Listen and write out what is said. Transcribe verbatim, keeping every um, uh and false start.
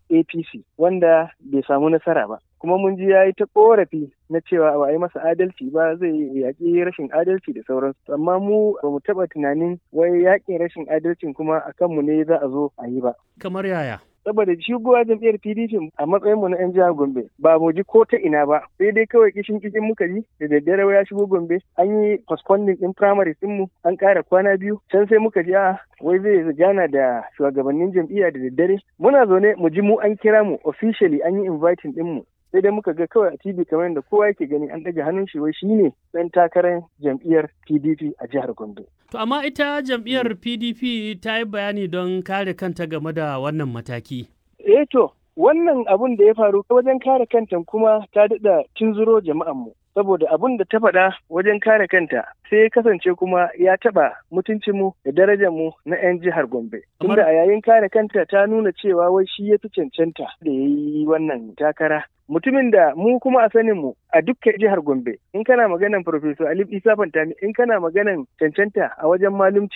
A P C wanda bai samu nasara ba. Kuma mun ji ya yi ta korafi na cewa ba a yi masa adalci ba, zai yaƙi rashin adalci da sauransu. Amma mu ba mu taɓa tunanin wai yaƙin rashin adalcin kuma a kanmu ne za a zo a yi ba. Kamar yaya? Saboda shigowa jam'iyyar P D P a matsayinmu na 'yan jihar Gombe ba mu ji ko ta ina ba, sai dai kawai kishin kishin muka ji da daddare ya shigo Gombe an yi postponing din primary mu an ƙara kwana biyu, can sai muka ji a wai zai gana da shugabannin jam'iyya da daddare. Muna zaune mu ji mu an kira mu officially an yi inviting din mu, sai dai muka ga kawai a T V kamar yadda kowa yake gani an ɗaga hannun shi wai shine ɗan takarar jam'iyyar P D P a jihar Gombe. To amma ita jam'iyyar P D P ta yi bayani don kare kanta game da wannan mataki. Eh to, wannan abun da ya faru wajen kare kanta kuma ta daɗa tunzuro jama'anmu. Saboda abun da ta faɗa wajen kare kanta sai ya kasance kuma ya taɓa mutuncinmu da darajarmu na 'yan jihar Gombe. Tunda a yayin kare kanta ta nuna cewa wai shi ya fi cancanta da ya yi wannan takara. Mutumin da mu kuma a sanin mu a dukkan jihar Gombe, in kana maganan Professor Alif Isa Fantami, in kana maganan cancanta a wajen malumci